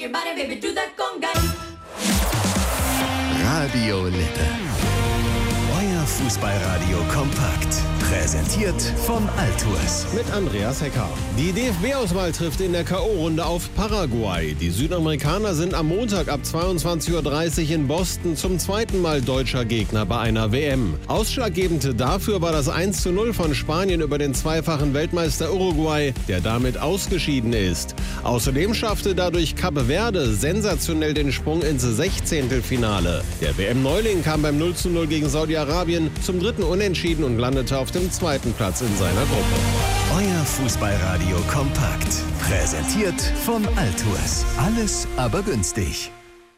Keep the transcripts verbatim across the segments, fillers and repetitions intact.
your body, baby, do that conga. Radio Lippe. Euer Fußballradio kompakt. Präsentiert von Altours. Mit Andreas Hecker. Die D F B-Auswahl trifft in der K O-Runde auf Paraguay. Die Südamerikaner sind am Montag ab zweiundzwanzig Uhr dreißig in Boston zum zweiten Mal deutscher Gegner bei einer W M. Ausschlaggebend dafür war das eins zu null von Spanien über den zweifachen Weltmeister Uruguay, der damit ausgeschieden ist. Außerdem schaffte dadurch Cape Verde sensationell den Sprung ins Sechzehntelfinale. Der W M-Neuling kam beim null zu null gegen Saudi-Arabien zum dritten Unentschieden und landete auf dem zweiten Platz in seiner Gruppe. Euer Fußballradio kompakt. Präsentiert von Altours. Alles aber günstig.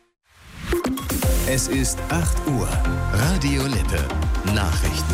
Es ist acht Uhr. Radio Lippe. Nachrichten.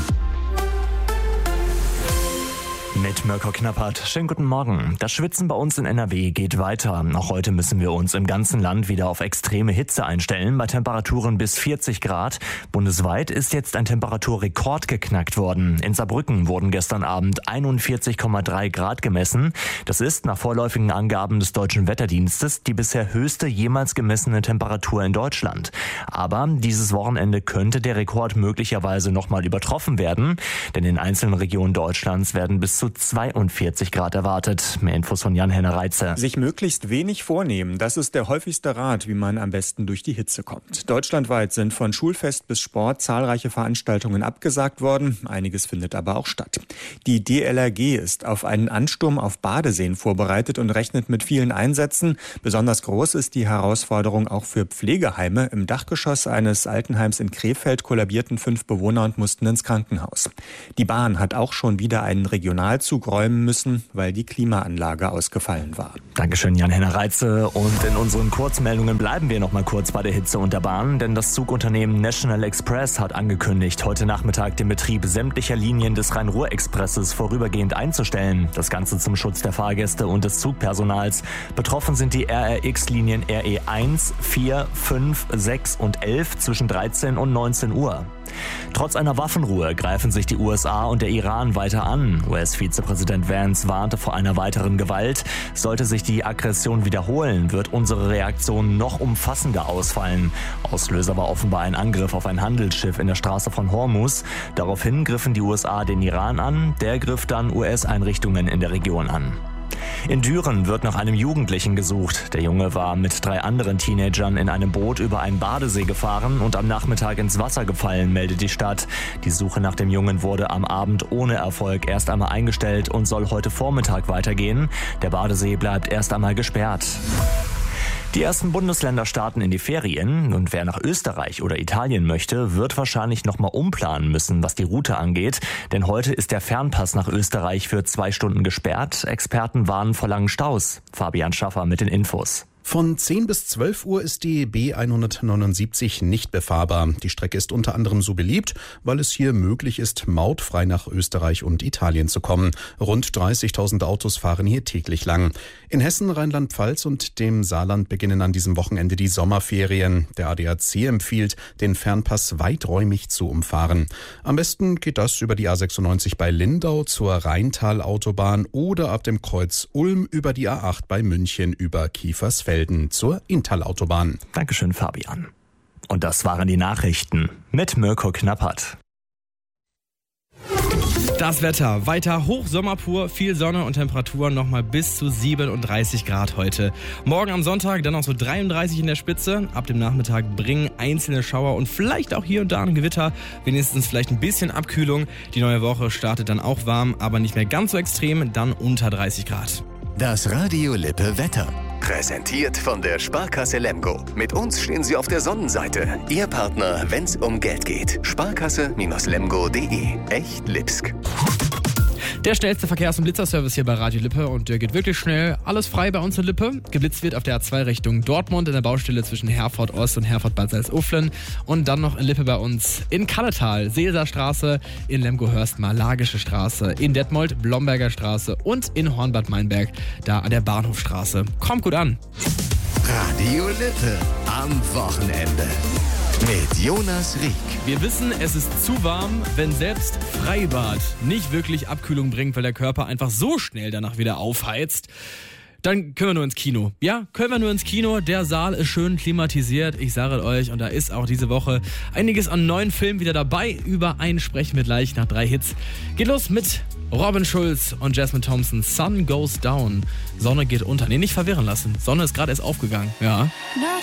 Mit Mirko Knappert. Schönen guten Morgen. Das Schwitzen bei uns in N R W geht weiter. Auch heute müssen wir uns im ganzen Land wieder auf extreme Hitze einstellen, bei Temperaturen bis vierzig Grad. Bundesweit ist jetzt ein Temperaturrekord geknackt worden. In Saarbrücken wurden gestern Abend einundvierzig Komma drei Grad gemessen. Das ist nach vorläufigen Angaben des Deutschen Wetterdienstes die bisher höchste jemals gemessene Temperatur in Deutschland. Aber dieses Wochenende könnte der Rekord möglicherweise nochmal übertroffen werden, denn in einzelnen Regionen Deutschlands werden bis zu zweiundvierzig Grad erwartet. Mehr Infos von Jan-Henner Reitze. Sich möglichst wenig vornehmen, das ist der häufigste Rat, wie man am besten durch die Hitze kommt. Deutschlandweit sind von Schulfest bis Sport zahlreiche Veranstaltungen abgesagt worden. Einiges findet aber auch statt. Die D L R G ist auf einen Ansturm auf Badeseen vorbereitet und rechnet mit vielen Einsätzen. Besonders groß ist die Herausforderung auch für Pflegeheime. Im Dachgeschoss eines Altenheims in Krefeld kollabierten fünf Bewohner und mussten ins Krankenhaus. Die Bahn hat auch schon wieder einen Regional Zug räumen müssen, weil die Klimaanlage ausgefallen war. Dankeschön, Jan-Henner Reitze. Und in unseren Kurzmeldungen bleiben wir noch mal kurz bei der Hitze und der Bahn, denn das Zugunternehmen National Express hat angekündigt, heute Nachmittag den Betrieb sämtlicher Linien des Rhein-Ruhr-Expresses vorübergehend einzustellen. Das Ganze zum Schutz der Fahrgäste und des Zugpersonals. Betroffen sind die R R X-Linien R E eins, vier, fünf, sechs und elf zwischen dreizehn und neunzehn Uhr. Trotz einer Waffenruhe greifen sich die U S A und der Iran weiter an. U S-Vizepräsident Vance warnte vor einer weiteren Gewalt. Sollte sich die Aggression wiederholen, wird unsere Reaktion noch umfassender ausfallen. Auslöser war offenbar ein Angriff auf ein Handelsschiff in der Straße von Hormuz. Daraufhin griffen die U S A den Iran an, der griff dann U S-Einrichtungen in der Region an. In Düren wird nach einem Jugendlichen gesucht. Der Junge war mit drei anderen Teenagern in einem Boot über einen Badesee gefahren und am Nachmittag ins Wasser gefallen, meldet die Stadt. Die Suche nach dem Jungen wurde am Abend ohne Erfolg erst einmal eingestellt und soll heute Vormittag weitergehen. Der Badesee bleibt erst einmal gesperrt. Die ersten Bundesländer starten in die Ferien und wer nach Österreich oder Italien möchte, wird wahrscheinlich nochmal umplanen müssen, was die Route angeht. Denn heute ist der Fernpass nach Österreich für zwei Stunden gesperrt. Experten warnen vor langen Staus. Fabian Schaffer mit den Infos. Von zehn bis zwölf Uhr ist die B hundertneunundsiebzig nicht befahrbar. Die Strecke ist unter anderem so beliebt, weil es hier möglich ist, mautfrei nach Österreich und Italien zu kommen. Rund dreißigtausend Autos fahren hier täglich lang. In Hessen, Rheinland-Pfalz und dem Saarland beginnen an diesem Wochenende die Sommerferien. Der A D A C empfiehlt, den Fernpass weiträumig zu umfahren. Am besten geht das über die A sechsundneunzig bei Lindau zur Rheintal-Autobahn oder ab dem Kreuz Ulm über die A acht bei München über Kiefersfelden zur Inntal-Autobahn. Dankeschön, Fabian. Und das waren die Nachrichten mit Mirko Knappert. Das Wetter, weiter Hochsommer pur, viel Sonne und Temperaturen nochmal bis zu siebenunddreißig Grad heute. Morgen am Sonntag dann noch so dreiunddreißig in der Spitze. Ab dem Nachmittag bringen einzelne Schauer und vielleicht auch hier und da ein Gewitter, wenigstens vielleicht ein bisschen Abkühlung. Die neue Woche startet dann auch warm, aber nicht mehr ganz so extrem, dann unter dreißig Grad. Das Radio Lippe Wetter. Präsentiert von der Sparkasse Lemgo. Mit uns stehen Sie auf der Sonnenseite. Ihr Partner, wenn's um Geld geht. Sparkasse Lemgo punkt de. Echt Lipsk. Der schnellste Verkehrs- und Blitzerservice hier bei Radio Lippe und der geht wirklich schnell. Alles frei bei uns in Lippe. Geblitzt wird auf der A zwei Richtung Dortmund in der Baustelle zwischen Herford Ost und Herford Bad Salzuflen. Und dann noch in Lippe bei uns in Kalletal, Seelserstraße, in Lemgo-Hörst, Malagische Straße, in Detmold, Blomberger Straße und in Hornbad-Meinberg, da an der Bahnhofstraße. Kommt gut an. Radio Lippe am Wochenende. Mit Jonas Rieck. Wir wissen, es ist zu warm, wenn selbst Freibad nicht wirklich Abkühlung bringt, weil der Körper einfach so schnell danach wieder aufheizt. dann können wir nur ins Kino. Ja, können wir nur ins Kino. Der Saal ist schön klimatisiert, ich sage euch. Und da ist auch diese Woche einiges an neuen Filmen wieder dabei. Über einen sprechen wir gleich nach drei Hits. Geht los mit Robin Schulz und Jasmine Thompson. Sun Goes Down. Sonne geht unter. Nee, nicht verwirren lassen. Sonne ist gerade erst aufgegangen. Ja.